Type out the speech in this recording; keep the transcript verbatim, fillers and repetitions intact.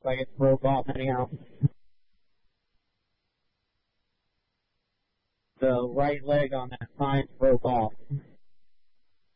like it broke off anyhow. The right leg on that sign broke off.